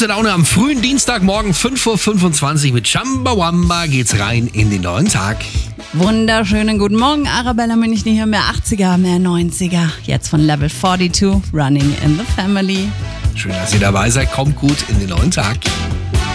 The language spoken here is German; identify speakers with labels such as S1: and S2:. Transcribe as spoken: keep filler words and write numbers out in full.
S1: gute Laune am frühen Dienstagmorgen, fünf Uhr fünfundzwanzig mit Chumbawamba geht's rein in den neuen Tag.
S2: Wunderschönen guten Morgen, Arabella München hier, mehr achtziger, mehr neunziger. Jetzt von Level zweiundvierzig, Running in the Family.
S1: Schön, dass ihr dabei seid. Kommt gut in den neuen Tag.